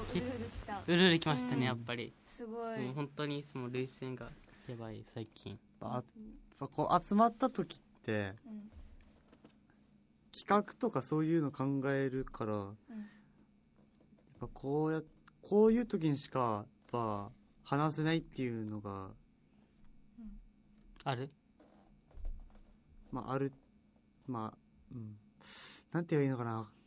ルールきた。 うるうるきましたね、やっぱり。 すごい。 もう本当にもう涙腺がやばい最近。 こう集まった時って企画とかそういうの考えるから、やっぱこういう時にしかやっぱ話せないっていうのがある。 ある。なんて言えばいいのかな。